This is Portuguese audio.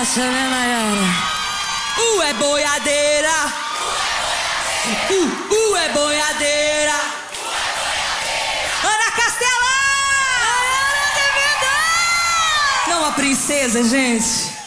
né, Nayara? É boiadeira. É boiadeira. Ana Castela! Não, a princesa, gente.